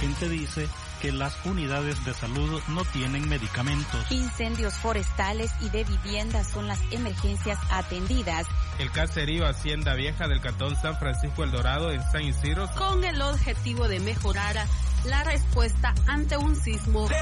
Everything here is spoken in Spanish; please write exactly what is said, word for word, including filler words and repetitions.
gente dice que las unidades de salud no tienen medicamentos. Incendios forestales y de viviendas son las emergencias atendidas. El caserío Hacienda Vieja del Cantón San Francisco El Dorado en San Isidro, con el objetivo de mejorar la respuesta ante un sismo.